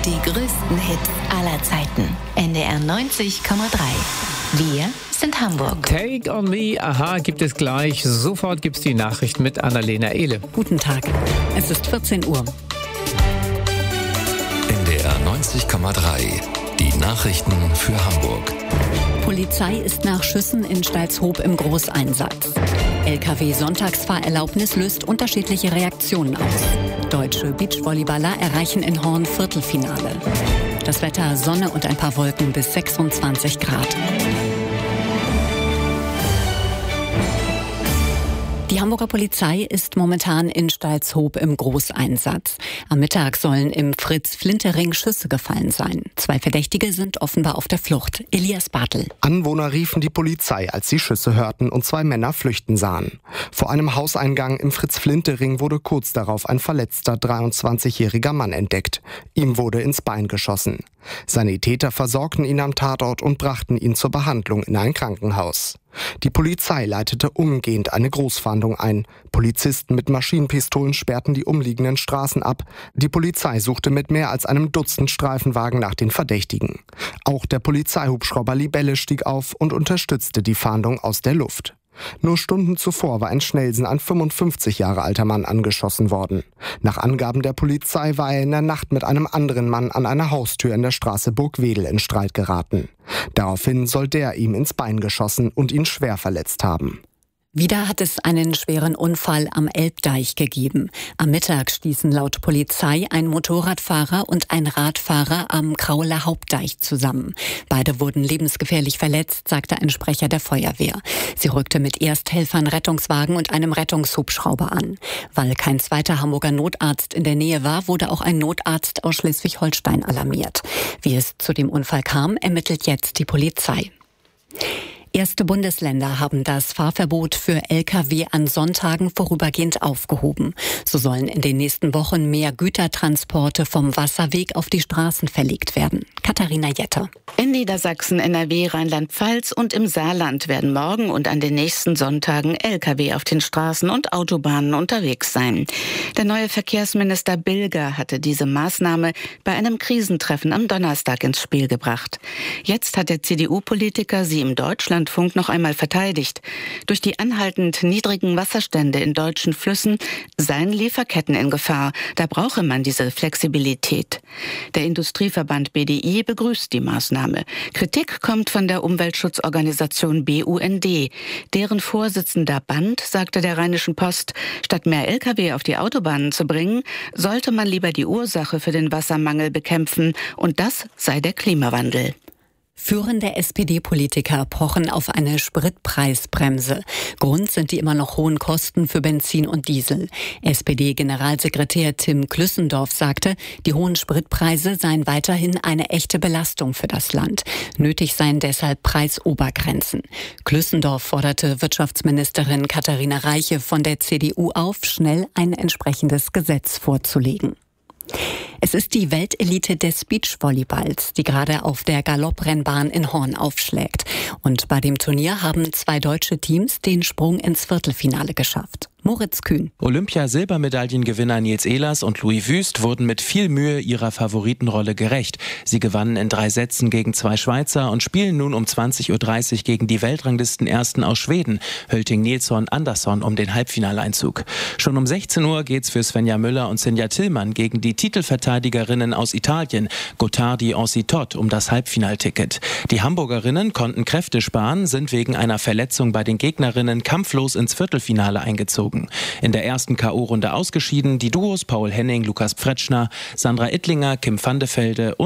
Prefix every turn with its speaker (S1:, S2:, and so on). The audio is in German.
S1: Die größten Hits aller Zeiten. NDR 90,3. Wir sind Hamburg.
S2: Take on me, aha, gibt es gleich. Sofort gibt's die Nachricht mit Annalena Ehle.
S3: Guten Tag. Es ist 14 Uhr.
S4: NDR 90,3. Die Nachrichten für Hamburg.
S3: Polizei ist nach Schüssen in Stalzhoop im Großeinsatz. LKW-Sonntagsfahrerlaubnis löst unterschiedliche Reaktionen aus. Deutsche Beachvolleyballer erreichen in Horn Viertelfinale. Das Wetter: Sonne und ein paar Wolken bis 26 Grad. Die Hamburger Polizei ist momentan in Stalzhoop im Großeinsatz. Am Mittag sollen im Fritz-Flinte-Ring Schüsse gefallen sein. 2 Verdächtige sind offenbar auf der Flucht. Elias Bartel.
S5: Anwohner riefen die Polizei, als sie Schüsse hörten und 2 Männer flüchten sahen. Vor einem Hauseingang im Fritz-Flinte-Ring wurde kurz darauf ein verletzter 23-jähriger Mann entdeckt. Ihm wurde ins Bein geschossen. Sanitäter versorgten ihn am Tatort und brachten ihn zur Behandlung in ein Krankenhaus. Die Polizei leitete umgehend eine Großfahndung ein. Polizisten mit Maschinenpistolen sperrten die umliegenden Straßen ab. Die Polizei suchte mit mehr als einem Dutzend Streifenwagen nach den Verdächtigen. Auch der Polizeihubschrauber Libelle stieg auf und unterstützte die Fahndung aus der Luft. Nur Stunden zuvor war in Schnelsen ein 55 Jahre alter Mann angeschossen worden. Nach Angaben der Polizei war er in der Nacht mit einem anderen Mann an einer Haustür in der Straße Burgwedel in Streit geraten. Daraufhin soll der ihm ins Bein geschossen und ihn schwer verletzt haben.
S3: Wieder hat es einen schweren Unfall am Elbdeich gegeben. Am Mittag stießen laut Polizei ein Motorradfahrer und ein Radfahrer am Krauler Hauptdeich zusammen. Beide wurden lebensgefährlich verletzt, sagte ein Sprecher der Feuerwehr. Sie rückte mit Ersthelfern, Rettungswagen und einem Rettungshubschrauber an. Weil kein zweiter Hamburger Notarzt in der Nähe war, wurde auch ein Notarzt aus Schleswig-Holstein alarmiert. Wie es zu dem Unfall kam, ermittelt jetzt die Polizei. Erste Bundesländer haben das Fahrverbot für Lkw an Sonntagen vorübergehend aufgehoben. So sollen in den nächsten Wochen mehr Gütertransporte vom Wasserweg auf die Straßen verlegt werden. Katharina Jetter.
S6: In Niedersachsen, NRW, Rheinland-Pfalz und im Saarland werden morgen und an den nächsten Sonntagen Lkw auf den Straßen und Autobahnen unterwegs sein. Der neue Verkehrsminister Bilger hatte diese Maßnahme bei einem Krisentreffen am Donnerstag ins Spiel gebracht. Jetzt hat der CDU-Politiker sie im Deutschlandfunk noch einmal verteidigt. Durch die anhaltend niedrigen Wasserstände in deutschen Flüssen seien Lieferketten in Gefahr. Da brauche man diese Flexibilität. Der Industrieverband BDI begrüßt die Maßnahme. Kritik kommt von der Umweltschutzorganisation BUND. Deren Vorsitzender Band sagte der Rheinischen Post, statt mehr Lkw auf die Autobahnen zu bringen, sollte man lieber die Ursache für den Wassermangel bekämpfen. Und das sei der Klimawandel.
S3: Führende SPD-Politiker pochen auf eine Spritpreisbremse. Grund sind die immer noch hohen Kosten für Benzin und Diesel. SPD-Generalsekretär Tim Klüssendorf sagte, die hohen Spritpreise seien weiterhin eine echte Belastung für das Land. Nötig seien deshalb Preisobergrenzen. Klüssendorf forderte Wirtschaftsministerin Katharina Reiche von der CDU auf, schnell ein entsprechendes Gesetz vorzulegen. Es ist die Weltelite des Beachvolleyballs, die gerade auf der Galopprennbahn in Horn aufschlägt. Und bei dem Turnier haben 2 deutsche Teams den Sprung ins Viertelfinale geschafft. Moritz Kühn.
S7: Olympia-Silbermedaillengewinner Nils Ehlers und Louis Wüst wurden mit viel Mühe ihrer Favoritenrolle gerecht. Sie gewannen in 3 Sätzen gegen 2 Schweizer und spielen nun um 20:30 Uhr gegen die Weltranglistenersten aus Schweden, Hölting Nilsson Andersson, um den Halbfinaleinzug. Schon um 16 Uhr geht's für Svenja Müller und Sinja Tillmann gegen die Titelverteidigerinnen aus Italien, Gottardi Ancitot, um das Halbfinalticket. Die Hamburgerinnen konnten Kräfte sparen, sind wegen einer Verletzung bei den Gegnerinnen kampflos ins Viertelfinale eingezogen. In der ersten K.O.-Runde ausgeschieden die Duos Paul Henning, Lukas Pfretschner, Sandra Ittlinger, Kim van de Velde und